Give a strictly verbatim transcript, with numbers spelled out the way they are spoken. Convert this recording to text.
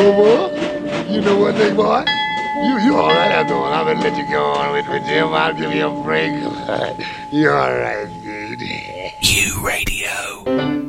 over. You know what, big boy? You you all right after all. I'm gonna let you go on with, with Jim. I'll give you a break. You all right, dude? You Radio.